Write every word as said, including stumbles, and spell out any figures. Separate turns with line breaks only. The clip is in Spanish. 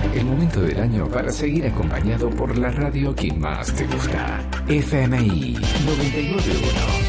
el momento del año para seguir acompañado por la radio que más te gusta. F M I noventa y nueve punto uno.